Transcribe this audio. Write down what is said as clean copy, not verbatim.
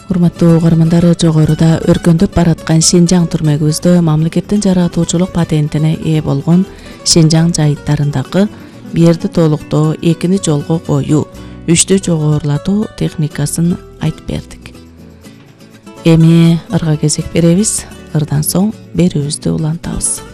Урматтуу угармандар, жогоруда өркөндөп бараткан Шинжаң түрмөгүбүздө мамлекеттин жаратуучулук патентине ээ болгон Шинжаң жайыттарындагы берди толуктоо, экини жолго коюу, үчтү жогорулатуу техникасын айтып бердик. Эми ырга кезек беребиз. Ырдан соң берүүбүздү улантабыз.